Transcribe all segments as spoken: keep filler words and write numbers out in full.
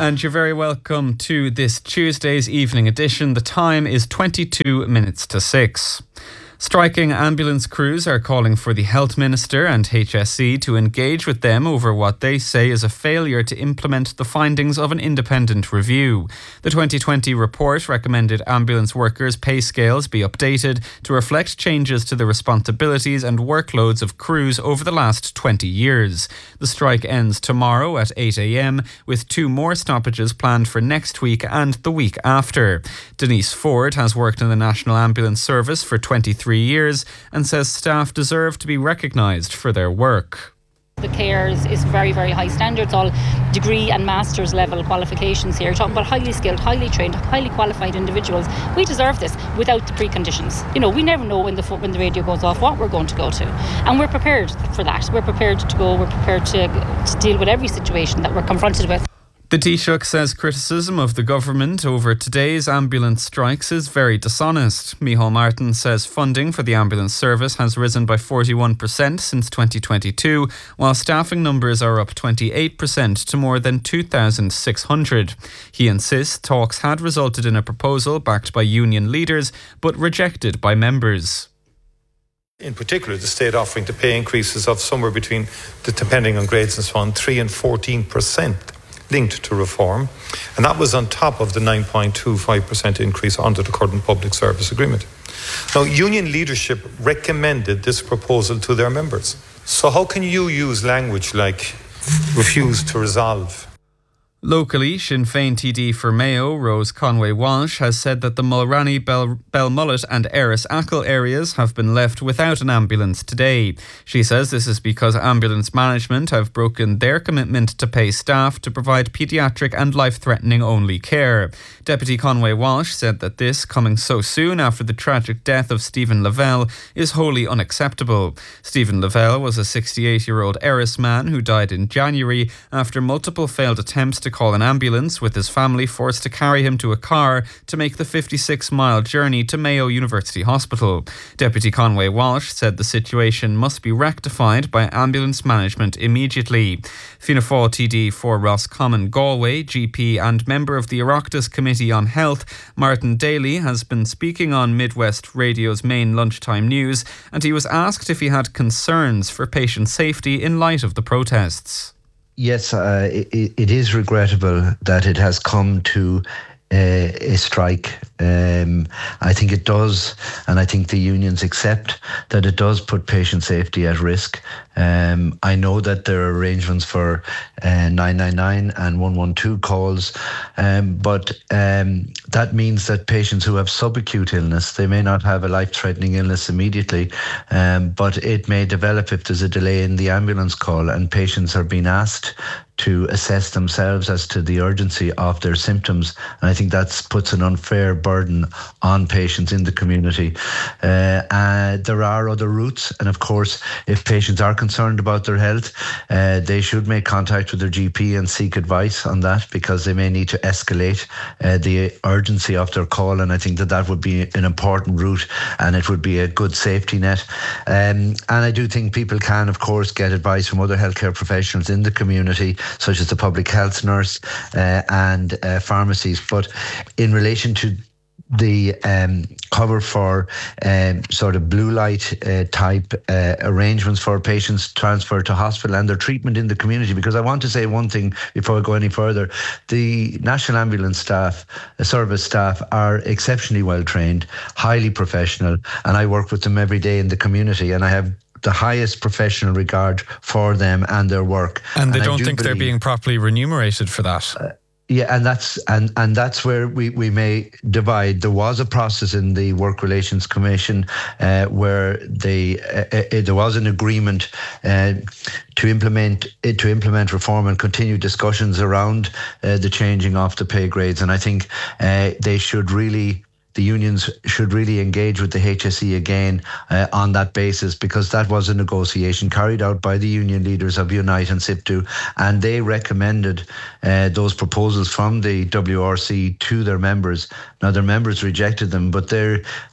And you're very welcome to this Tuesday's evening edition. The time is twenty-two minutes to six. Striking ambulance crews are calling for the Health Minister and H S E to engage with them over what they say is a failure to implement the findings of an independent review. The twenty twenty report recommended ambulance workers' pay scales be updated to reflect changes to the responsibilities and workloads of crews over the last twenty years. The strike ends tomorrow at eight a.m, with two more stoppages planned for next week and the week after. Denise Ford has worked in the National Ambulance Service for twenty-three years and says staff deserve to be recognised for their work. The care is, is very, very high standards, all degree and master's level qualifications here. We're talking about highly skilled, highly trained, highly qualified individuals. We deserve this without the preconditions. You know, we never know when the when the radio goes off what we're going to go to. And we're prepared for that. We're prepared to go, we're prepared to, to deal with every situation that we're confronted with. The Taoiseach says criticism of the government over today's ambulance strikes is very dishonest. Micheál Martin says funding for the ambulance service has risen by forty-one percent since twenty twenty-two, while staffing numbers are up twenty-eight percent to more than two thousand six hundred. He insists talks had resulted in a proposal backed by union leaders but rejected by members. In particular, the state offering to pay increases of somewhere between, depending on grades and so on, three and fourteen percent. Linked to reform, and that was on top of the nine point two five percent increase under the current public service agreement. Now, union leadership recommended this proposal to their members. So how can you use language like refuse to resolve? Locally, Sinn Féin T D for Mayo, Rose Conway-Walsh, has said that the Mulranny, Bell, Belmullet and Erris Achill areas have been left without an ambulance today. She says this is because ambulance management have broken their commitment to pay staff to provide paediatric and life-threatening only care. Deputy Conway-Walsh said that this, coming so soon after the tragic death of Stephen Lavelle, is wholly unacceptable. Stephen Lavelle was a sixty-eight-year-old Erris man who died in January after multiple failed attempts to call an ambulance, with his family forced to carry him to a car to make the fifty-six mile journey to Mayo University Hospital. Deputy Conway-Walsh said the situation must be rectified by ambulance management immediately. Fianna Fáil T D for Roscommon Galway, G P and member of the Oireachtas Committee on Health, Martin Daly, has been speaking on Midwest Radio's main lunchtime news, and he was asked if he had concerns for patient safety in light of the protests. Yes, uh, it, it is regrettable that it has come to uh, a strike. Um, I think it does, and I think the unions accept that it does put patient safety at risk. Um, I know that there are arrangements for uh, nine nine nine and one one two calls, um, but um, that means that patients who have subacute illness, they may not have a life-threatening illness immediately, um, but it may develop if there's a delay in the ambulance call, and patients are being asked to assess themselves as to the urgency of their symptoms. And I think that puts an unfair burden on patients in the community. Uh, uh, there are other routes, and of course, if patients are concerned about their health, uh, they should make contact with their G P and seek advice on that, because they may need to escalate uh, the urgency of their call, and I think that that would be an important route, and it would be a good safety net. Um, and I do think people can, of course, get advice from other healthcare professionals in the community, such as the public health nurse uh, and uh, pharmacies. But in relation to the um, cover for um, sort of blue light uh, type uh, arrangements for patients transferred to hospital and their treatment in the community, because I want to say one thing before I go any further. The National Ambulance staff, the service staff, are exceptionally well trained, highly professional, and I work with them every day in the community, and I have the highest professional regard for them and their work. And they and don't do think believe, they're being properly remunerated for that. Uh, Yeah, and that's and, and that's where we, we may divide. There was a process in the Work Relations Commission uh, where they uh, uh, there was an agreement uh, to implement uh, to implement reform and continue discussions around uh, the changing of the pay grades. And I think uh, they should really. The unions should really engage with the H S E again uh, on that basis, because that was a negotiation carried out by the union leaders of Unite and SIPTU, and they recommended uh, those proposals from the W R C to their members. Now, their members rejected them, but they're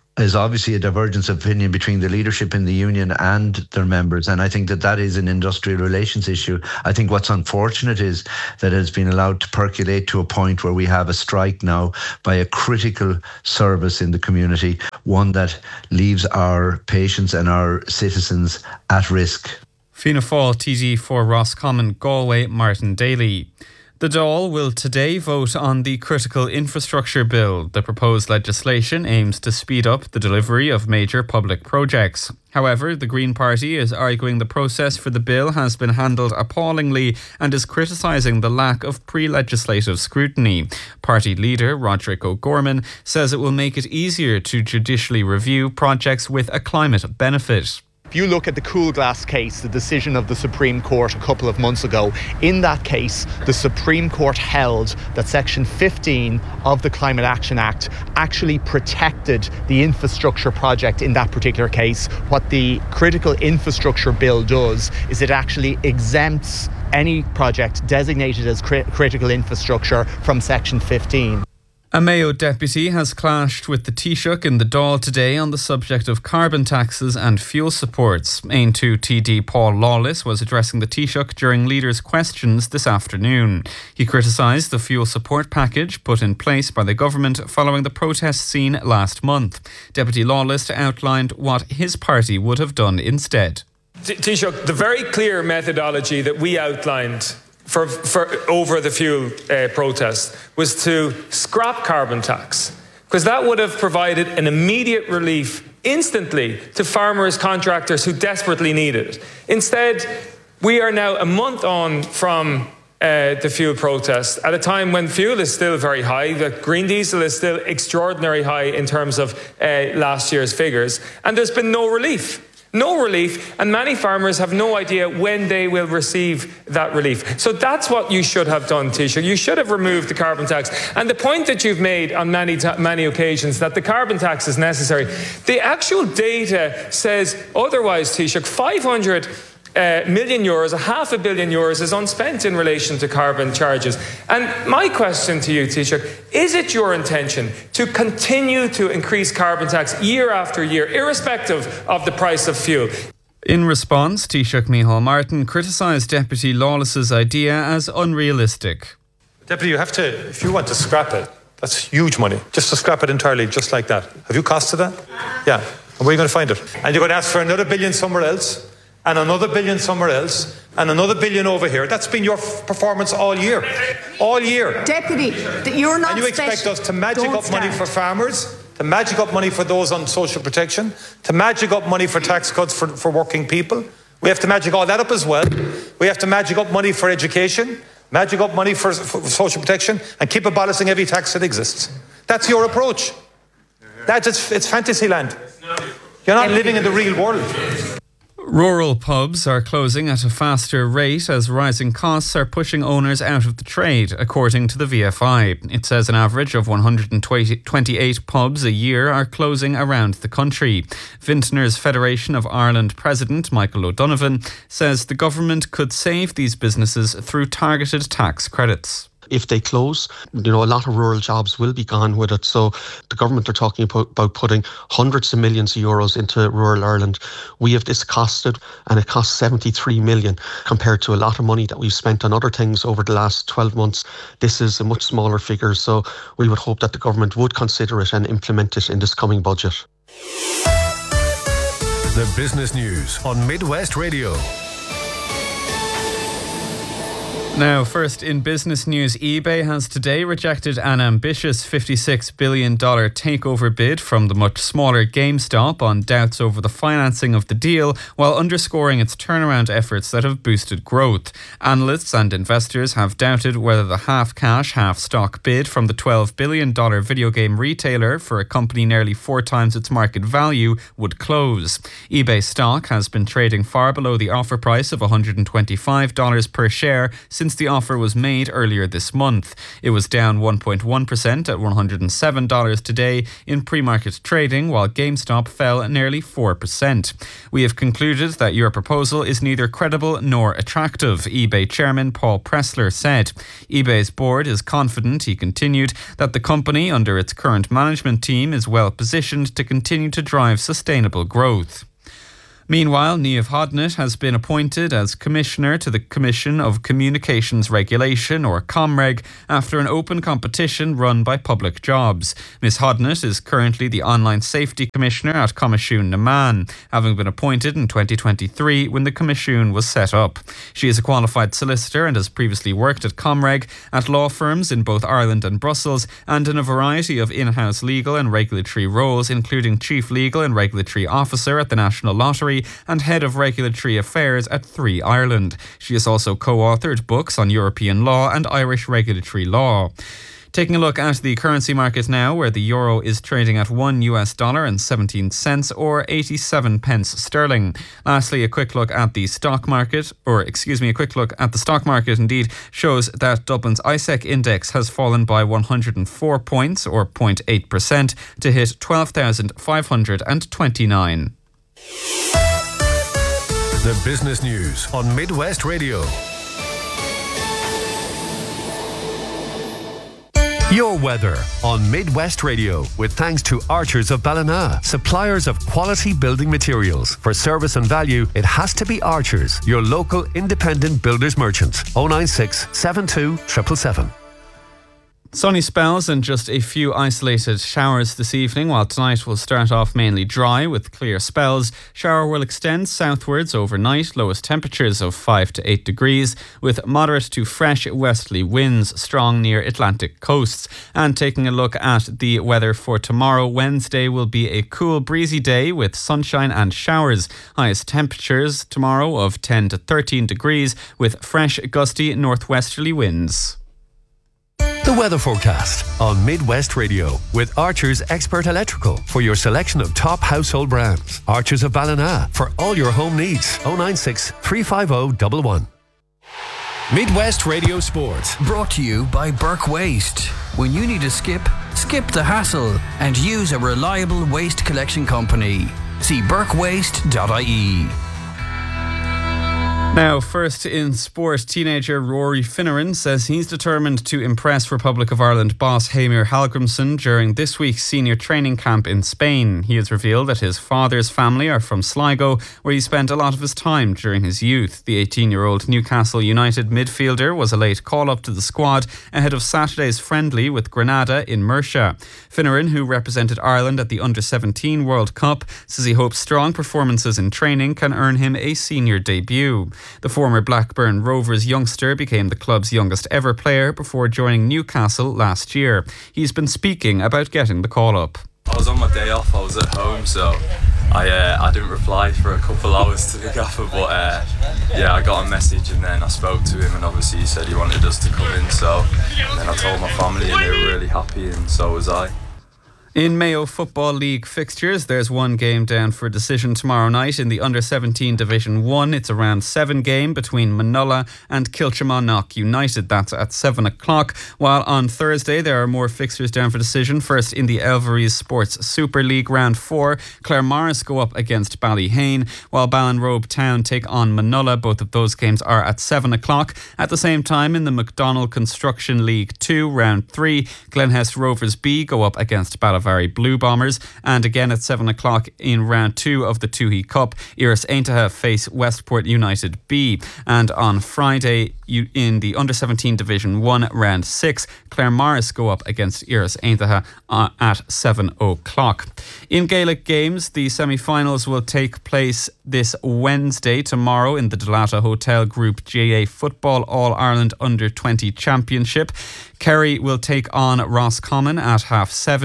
is obviously a divergence of opinion between the leadership in the union and their members. And I think that that is an industrial relations issue. I think what's unfortunate is that it's been allowed to percolate to a point where we have a strike now by a critical service in the community, one that leaves our patients and our citizens at risk. Fianna Fáil T D for Roscommon Galway, Martin Daly. The Dáil will today vote on the Critical Infrastructure Bill. The proposed legislation aims to speed up the delivery of major public projects. However, the Green Party is arguing the process for the bill has been handled appallingly and is criticising the lack of pre-legislative scrutiny. Party leader Roderick O'Gorman says it will make it easier to judicially review projects with a climate benefit. If you look at the Cool Glass case, the decision of the Supreme Court a couple of months ago, in that case, the Supreme Court held that Section fifteen of the Climate Action Act actually protected the infrastructure project in that particular case. What the Critical Infrastructure Bill does is it actually exempts any project designated as cri- critical infrastructure from Section fifteen. A Mayo deputy has clashed with the Taoiseach in the Dáil today on the subject of carbon taxes and fuel supports. Ain two T D Paul Lawless was addressing the Taoiseach during leaders' questions this afternoon. He criticised the fuel support package put in place by the government following the protest scene last month. Deputy Lawless outlined what his party would have done instead. Taoiseach, the very clear methodology that we outlined For, for over the fuel uh, protest was to scrap carbon tax, because that would have provided an immediate relief instantly to farmers, contractors who desperately need it. Instead, we are now a month on from uh, the fuel protest at a time when fuel is still very high. The green diesel is still extraordinarily high in terms of uh, last year's figures, and there's been no relief. No relief, and many farmers have no idea when they will receive that relief. So that's what you should have done, Taoiseach. You should have removed the carbon tax. And the point that you've made on many ta- many occasions, that the carbon tax is necessary, the actual data says otherwise, Taoiseach. five hundred Uh, million euros, a half a billion euros is unspent in relation to carbon charges. And my question to you, Taoiseach, is it your intention to continue to increase carbon tax year after year, irrespective of the price of fuel? In response, Taoiseach Micheál Martin criticised Deputy Lawless's idea as unrealistic. Deputy, you have to, if you want to scrap it, that's huge money, just to scrap it entirely, just like that. Have you costed that? Yeah. And where are you going to find it? And you're going to ask for another billion somewhere else, and another billion somewhere else, and another billion over here. That's been your f- performance all year. All year. Deputy, you're not... And you expect special. us to magic Don't up start. money for farmers, to magic up money for those on social protection, to magic up money for tax cuts for, for working people. We have to magic all that up as well. We have to magic up money for education, magic up money for, for social protection, and keep abolishing every tax that exists. That's your approach. That's it's, it's fantasy land. You're not living in the real world. Rural pubs are closing at a faster rate as rising costs are pushing owners out of the trade, according to the V F I. It says an average of one hundred twenty-eight pubs a year are closing around the country. Vintners Federation of Ireland President Michael O'Donovan says the government could save these businesses through targeted tax credits. If they close, you know, a lot of rural jobs will be gone with it. So the government are talking about, about putting hundreds of millions of euros into rural Ireland. We have this costed, and it costs seventy-three million compared to a lot of money that we've spent on other things over the last twelve months. This is a much smaller figure. So we would hope that the government would consider it and implement it in this coming budget. The Business News on Midwest Radio. Now, first in business news, eBay has today rejected an ambitious fifty-six billion dollars takeover bid from the much smaller GameStop on doubts over the financing of the deal, while underscoring its turnaround efforts that have boosted growth. Analysts and investors have doubted whether the half-cash, half-stock bid from the twelve billion dollars video game retailer for a company nearly four times its market value would close. eBay stock has been trading far below the offer price of one hundred twenty-five dollars per share since since the offer was made earlier this month. It was down one point one percent at one hundred seven dollars today in pre-market trading, while GameStop fell nearly four percent. We have concluded that your proposal is neither credible nor attractive, eBay chairman Paul Pressler said. eBay's board is confident, he continued, that the company under its current management team is well positioned to continue to drive sustainable growth. Meanwhile, Niamh Hodnett has been appointed as Commissioner to the Commission of Communications Regulation, or ComReg, after an open competition run by Public Jobs. Miz Hodnett is currently the Online Safety Commissioner at Comisiún na Meán, having been appointed in twenty twenty-three when the Comisiún was set up. She is a qualified solicitor and has previously worked at ComReg at law firms in both Ireland and Brussels and in a variety of in-house legal and regulatory roles, including Chief Legal and Regulatory Officer at the National Lottery and Head of Regulatory Affairs at Three Ireland. She has also co-authored books on European law and Irish regulatory law. Taking a look at the currency market now, where the euro is trading at one US dollar and seventeen cents or eighty-seven pence sterling. Lastly, a quick look at the stock market, or excuse me, a quick look at the stock market indeed shows that Dublin's I S E C index has fallen by one hundred four points or zero point eight percent to hit twelve thousand five hundred twenty-nine. The business news on Midwest Radio. Your weather on Midwest Radio, with thanks to Archers of Ballina, suppliers of quality building materials. For service and value, it has to be Archers, your local independent builders merchant. oh nine six, seven two seven seven. Sunny spells and just a few isolated showers this evening, while tonight will start off mainly dry with clear spells. Shower will extend southwards overnight, lowest temperatures of five to eight degrees, with moderate to fresh westerly winds strong near Atlantic coasts. And taking a look at the weather for tomorrow, Wednesday will be a cool breezy day with sunshine and showers. Highest temperatures tomorrow of ten to thirteen degrees with fresh gusty northwesterly winds. The weather forecast on Midwest Radio with Archers Expert Electrical for your selection of top household brands. Archers of Ballina for all your home needs. oh nine six, three five zero, one one. Midwest Radio Sport. Brought to you by Burke Waste. When you need a skip, skip the hassle and use a reliable waste collection company. See burke waste dot I E. Now, first in sport, teenager Rory Finneran says he's determined to impress Republic of Ireland boss Heimir Hallgrímsson during this week's senior training camp in Spain. He has revealed that his father's family are from Sligo, where he spent a lot of his time during his youth. The eighteen-year-old Newcastle United midfielder was a late call-up to the squad ahead of Saturday's friendly with Grenada in Murcia. Finneran, who represented Ireland at the under seventeen World Cup, says he hopes strong performances in training can earn him a senior debut. The former Blackburn Rovers youngster became the club's youngest ever player before joining Newcastle last year. He's been speaking about getting the call-up. I was on my day off, I was at home, so I uh, I didn't reply for a couple hours to the gaffer, but uh, yeah, I got a message and then I spoke to him, and obviously he said he wanted us to come in, so then I told my family and they were really happy, and so was I. In Mayo Football League fixtures, there's one game down for a decision tomorrow night in the under seventeen Division one. It's a round seven game between Manulla and Kilchamannock United. That's at seven o'clock. While on Thursday, there are more fixtures down for decision. First, in the Elveries Sports Super League round four, Claremorris go up against Ballyhane, while Ballinrobe Town take on Manulla. Both of those games are at seven o'clock. At the same time, in the McDonald Construction League two, round three, Glenhest Rovers B go up against Ballyhane Blue Bombers, and again at seven o'clock in round two of the Tuhi Cup, Iris Aintaha face Westport United B. And on Friday in the under seventeen Division one round six, Claremorris go up against Iris Aintaha uh, at seven o'clock. In Gaelic games, the semi-finals will take place this Wednesday, tomorrow, in the Dalata Hotel Group G A A Football All-Ireland Under twenty Championship. Kerry will take on Roscommon at half seven.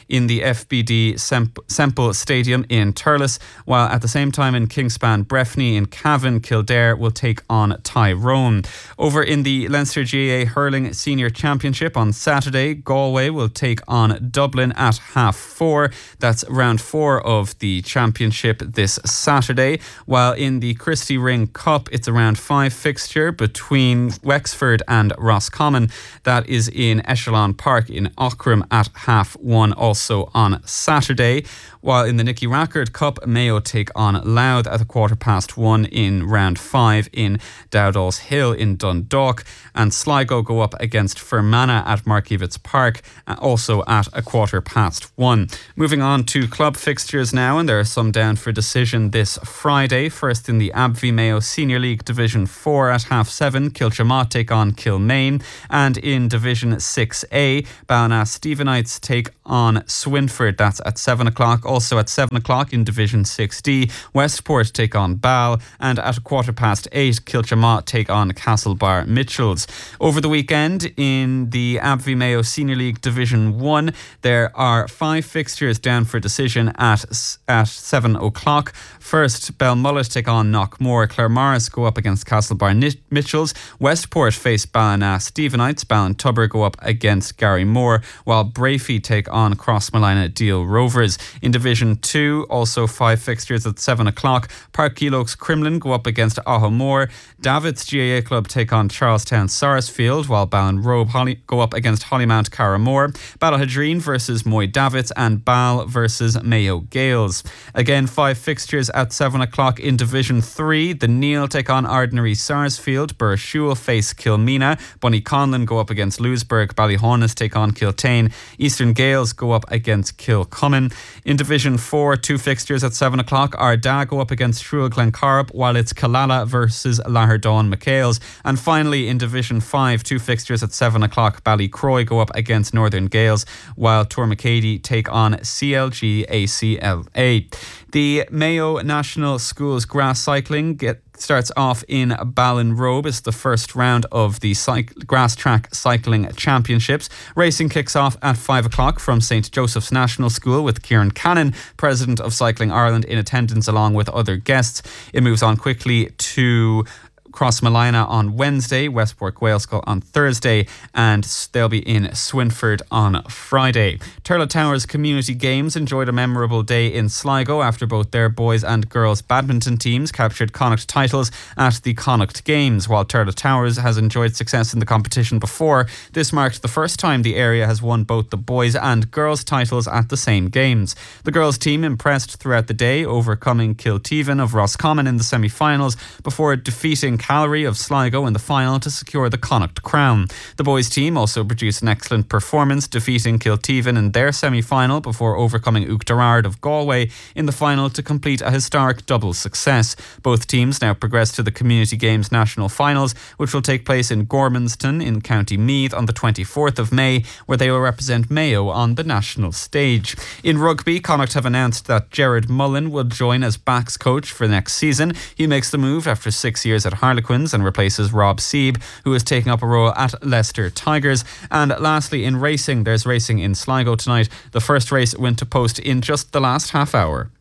in the F B D Semple Stadium in Turles, while at the same time in Kingspan Breffni in Cavan, Kildare will take on Tyrone. Over in the Leinster G A A Hurling Senior Championship on Saturday, Galway will take on Dublin at half four. That's round four of the championship this Saturday, while in the Christy Ring Cup it's a round five fixture between Wexford and Roscommon. That is in Echelon Park in Aughrim at half one also on Saturday. While in the Nicky Rackard Cup, Mayo take on Louth at a quarter past one in round five in Dowdall's Hill in Dundalk, and Sligo go up against Fermanagh at Markievicz Park also at a quarter past one. Moving on to club fixtures now, and there are some down for decision this Friday. First in the Abvie Mayo Senior League Division four at half seven, Kilchamaugh take on Kilmaine, and in Division six A, Ballina Stephenites take on Swinford. That's at seven o'clock. Also at seven o'clock in Division six D, Westport take on Ball, and at a quarter past eight, Kilchamaugh take on Castlebar Mitchells. Over the weekend in the Abvie Mayo Senior League Division one, there are five fixtures down for decision at at seven o'clock. First, Belmullet take on Knockmore. Claremorris go up against Castlebar Mitchells. Westport face Ballina Stephenites. Ballintubber go up against Gary Moore, while Brafey take on Crossmolina Deal Rovers. In Division two, also five fixtures at seven o'clock. Park Keeloaks Crimlin go up against Ahomore. Davids G A A Club take on Charlestown Sarsfield, while Ballinrobe Holly go up against Hollymount Carramore. Ballahadreen versus Moy Davits, and Ball versus Mayo Gales. Again, five fixtures at seven o'clock in Division three. The Neil take on Ardnary Sarsfield. Burshule face Kilmina. Bunny Conlon go up against Lewisburg. Ballyhornis take on Kiltane. Eastern Gales go up against Kilcummin. In Division four, two fixtures at seven o'clock. Ardagh go up against Shrule Glencorrib, while it's Killala versus Laherdon McHales. And finally, in Division five, two fixtures at seven o'clock. Ballycroy go up against Northern Gales, while Tormacady take on C L G A C L A. The Mayo National Schools Grass Cycling get starts off in Ballinrobe. It's the first round of the cyc- Grass Track Cycling Championships. Racing kicks off at five o'clock from Saint Joseph's National School, with Kieran Cannon, President of Cycling Ireland, in attendance along with other guests. It moves on quickly to Crossmolina on Wednesday, Westport Gaelscoil on Thursday, and they'll be in Swinford on Friday. Turlough Towers Community Games enjoyed a memorable day in Sligo after both their boys and girls badminton teams captured Connacht titles at the Connacht Games. While Turlough Towers has enjoyed success in the competition before, this marked the first time the area has won both the boys and girls titles at the same games. The girls team impressed throughout the day, overcoming Kilteven of Roscommon in the semi-finals before defeating Callery of Sligo in the final to secure the Connacht crown. The boys team also produced an excellent performance, defeating Kilteven in their semi-final before overcoming Uachtarard of Galway in the final to complete a historic double success. Both teams now progress to the Community Games National Finals, which will take place in Gormanston in County Meath on the twenty-fourth of May, where they will represent Mayo on the national stage. In rugby, Connacht have announced that Gerard Mullen will join as backs coach for next season. He makes the move after six years at Harlequins and replaces Rob Seeb, who is taking up a role at Leicester Tigers. And lastly, in racing, there's racing in Sligo tonight. The first race went to post in just the last half hour.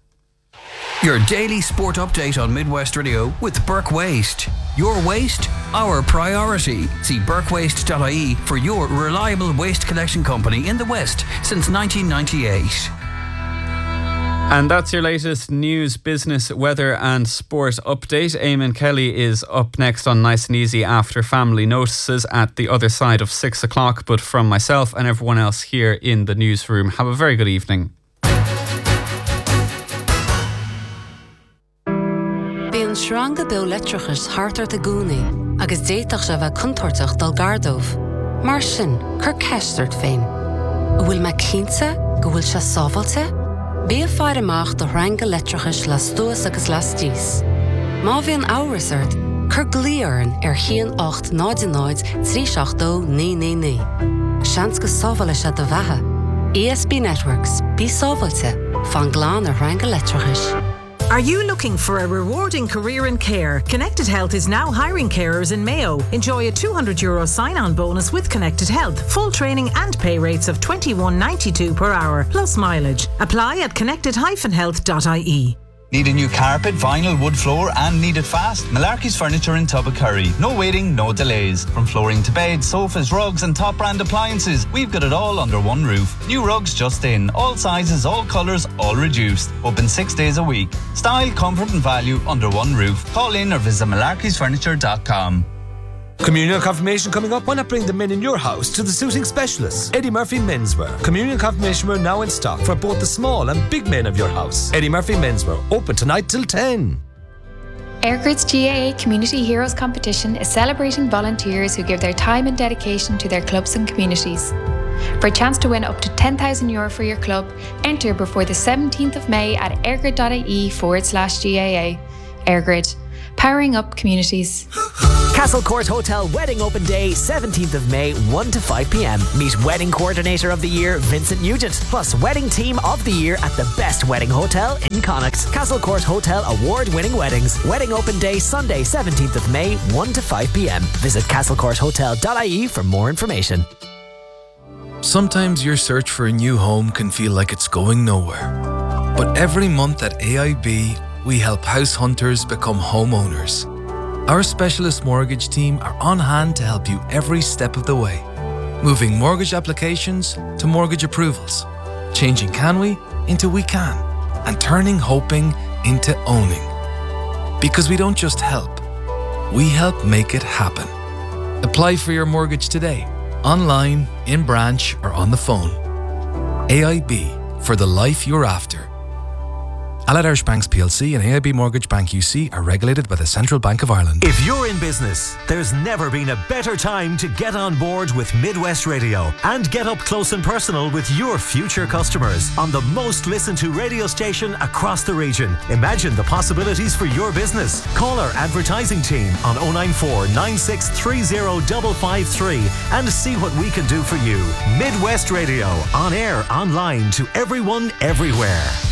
Your daily sport update on Midwest Radio with Burke Waste. Your waste, our priority. See burke waste dot I E for your reliable waste collection company in the West since nineteen ninety-eight. And that's your latest news, business, weather and sport update. Eamon Kelly is up next on Nice and Easy after Family Notices at the other side of six o'clock. But from myself and everyone else here in the newsroom, have a very good evening. Bíonn sranga beag letrachas hartar de gúnaí, agus déitach se bheith contortach dal gardómh. Mar sin, cur ceistart féin. Bhfuil me cínte go bhfuil se sábhailte? Bí a fáir amach do ranga letrachas las duas agus las dís. Má bhíonn áras ort, cur glíoran ar chéan ocht náid a náid trí seach dó ní ní ní. Seans go sábhaile se do bheatha. E S B Networks, bí sábhailte, fan glán a ranga letrachas. Are you looking for a rewarding career in care? Connected Health is now hiring carers in Mayo. Enjoy a two hundred euro sign-on bonus with Connected Health. Full training and pay rates of twenty-one ninety-two per hour, plus mileage. Apply at connected dash health dot I E. Need a new carpet, vinyl, wood floor and need it fast? Malarkey's Furniture in Tubbacurry. No waiting, no delays. From flooring to beds, sofas, rugs and top brand appliances, we've got it all under one roof. New rugs just in. All sizes, all colours, all reduced. Open six days a week. Style, comfort and value under one roof. Call in or visit malarkeys furniture dot com. Communion confirmation coming up. Why not bring the men in your house to the suiting specialists? Eddie Murphy Menswear. Communion confirmation wear now in stock for both the small and big men of your house. Eddie Murphy Menswear. Open tonight till ten. Airgrid's G A A Community Heroes Competition is celebrating volunteers who give their time and dedication to their clubs and communities. For a chance to win up to ten thousand euro for your club, enter before the seventeenth of May at airgrid dot I E forward slash G A A. Airgrid. Powering up communities. Castle Court Hotel Wedding Open Day, seventeenth of May, one to five p.m. Meet Wedding Coordinator of the Year, Vincent Nugent, plus Wedding Team of the Year at the best wedding hotel in Connacht. Castle Court Hotel award-winning weddings. Wedding Open Day, Sunday, seventeenth of May, one to five p.m. Visit castle court hotel dot I E for more information. Sometimes your search for a new home can feel like it's going nowhere. But every month at A I B, we help house hunters become homeowners. Our specialist mortgage team are on hand to help you every step of the way, moving mortgage applications to mortgage approvals, changing can we into we can, and turning hoping into owning. Because we don't just help, we help make it happen. Apply for your mortgage today, online, in branch, or on the phone. A I B, for the life you're after. Allied Irish Banks P L C and A I B Mortgage Bank U C are regulated by the Central Bank of Ireland. If you're in business, there's never been a better time to get on board with Midwest Radio and get up close and personal with your future customers on the most listened to radio station across the region. Imagine the possibilities for your business. Call our advertising team on oh nine four, nine six three oh, five five three and see what we can do for you. Midwest Radio, on air, online, to everyone, everywhere.